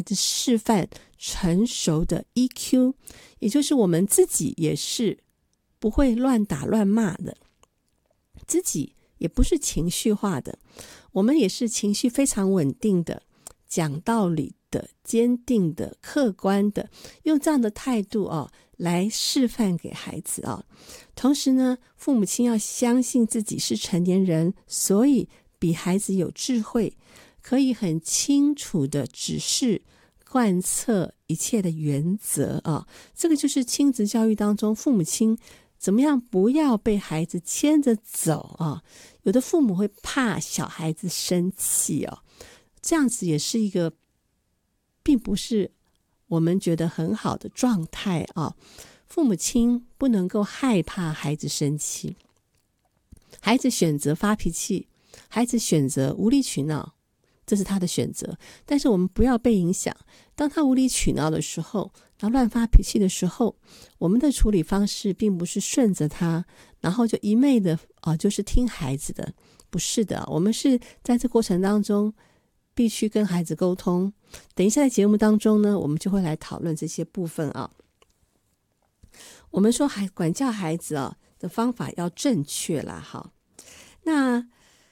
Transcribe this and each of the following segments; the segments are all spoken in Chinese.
子示范成熟的 EQ， 也就是我们自己也是不会乱打乱骂的，自己也不是情绪化的，我们也是情绪非常稳定的，讲道理的，坚定的，客观的，用这样的态度来示范给孩子同时呢，父母亲要相信自己是成年人，所以比孩子有智慧，可以很清楚的指示贯彻一切的原则这个就是亲子教育当中父母亲怎么样不要被孩子牵着走有的父母会怕小孩子生气这样子也是一个并不是我们觉得很好的状态父母亲不能够害怕孩子生气，孩子选择发脾气，孩子选择无理取闹，这是他的选择，但是我们不要被影响。当他无理取闹的时候，然后乱发脾气的时候，我们的处理方式并不是顺着他，然后就一昧的就是听孩子的，不是的，我们是在这过程当中必须跟孩子沟通。等一下在节目当中呢，我们就会来讨论这些部分我们说管教孩子的方法要正确啦那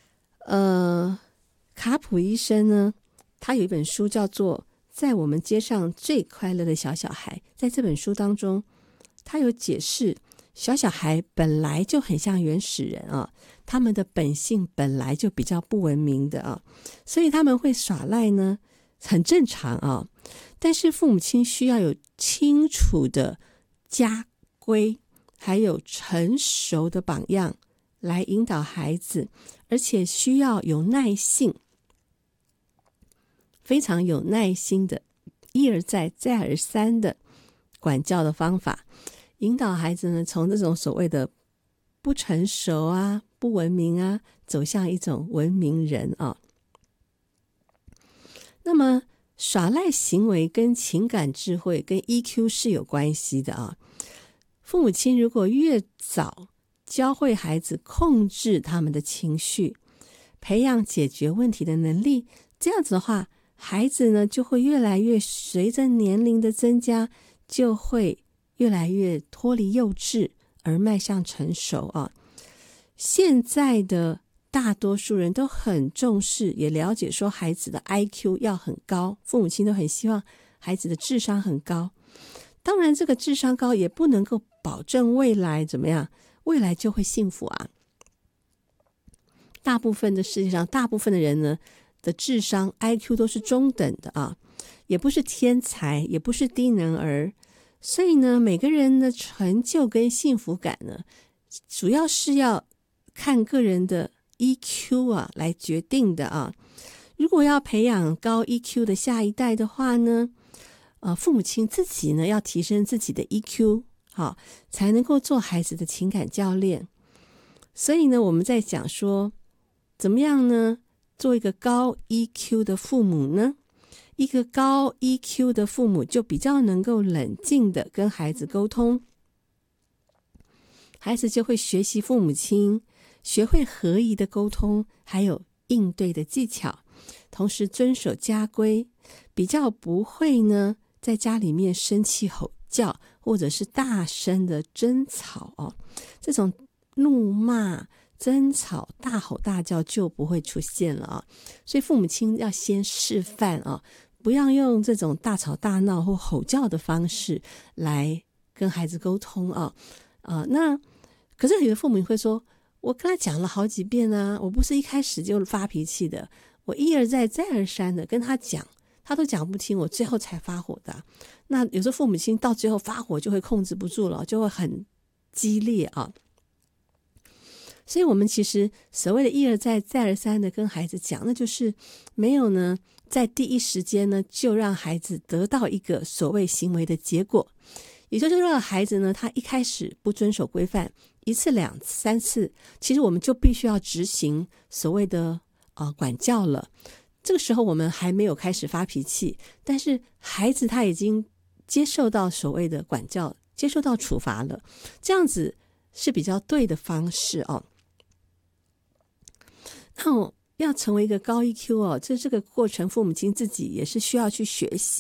卡普医生呢，他有一本书叫做在我们街上最快乐的小小孩，在这本书当中他有解释小小孩本来就很像原始人他们的本性本来就比较不文明的所以他们会耍赖呢很正常但是父母亲需要有清楚的家规，还有成熟的榜样来引导孩子，而且需要有耐性，非常有耐心的一而再再而三的管教的方法，引导孩子呢从这种所谓的不成熟不文明走向一种文明人那么耍赖行为跟情感智慧跟 EQ 是有关系的父母亲如果越早教会孩子控制他们的情绪，培养解决问题的能力，这样子的话，孩子呢就会越来越随着年龄的增加，就会越来越脱离幼稚而迈向成熟现在的大多数人都很重视，也了解说孩子的 IQ 要很高，父母亲都很希望孩子的智商很高。当然这个智商高也不能够保证未来怎么样，未来就会幸福大部分的世界上大部分的人呢的智商 IQ 都是中等的也不是天才，也不是低能儿，所以呢每个人的成就跟幸福感呢主要是要看个人的 EQ 来决定的如果要培养高 EQ 的下一代的话呢父母亲自己呢要提升自己的 EQ 才能够做孩子的情感教练。所以呢我们在讲说怎么样呢做一个高 EQ 的父母呢，一个高 EQ 的父母就比较能够冷静的跟孩子沟通，孩子就会学习父母亲，学会合宜的沟通，还有应对的技巧，同时遵守家规，比较不会呢在家里面生气吼叫，或者是大声的争吵这种怒骂争吵大吼大叫就不会出现了所以父母亲要先示范不要用这种大吵大闹或吼叫的方式来跟孩子沟通那可是有的父母会说，我跟他讲了好几遍我不是一开始就发脾气的，我一而再再而三的跟他讲，他都讲不听，我最后才发火的那有时候父母亲到最后发火就会控制不住了，就会很激烈所以我们其实所谓的一而再再而三的跟孩子讲，那就是没有呢在第一时间呢就让孩子得到一个所谓行为的结果，也就是让孩子呢他一开始不遵守规范一次两次三次，其实我们就必须要执行所谓的管教了。这个时候我们还没有开始发脾气，但是孩子他已经接受到所谓的管教，接受到处罚了，这样子是比较对的方式那要成为一个高 EQ这个过程父母亲自己也是需要去学习